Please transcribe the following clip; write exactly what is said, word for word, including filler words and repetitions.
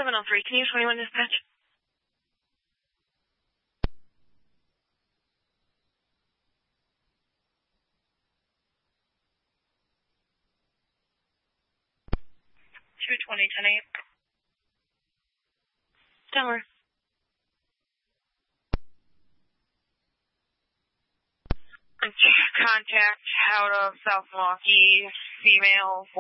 seven oh three, can you twenty-one dispatch? two twenty, ten eight. Tower. Contact out of South Milwaukee, female.